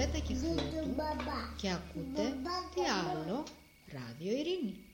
Βιολέτα Κυφλότου και ακούτε τι άλλο, Ράδιο Ειρήνη.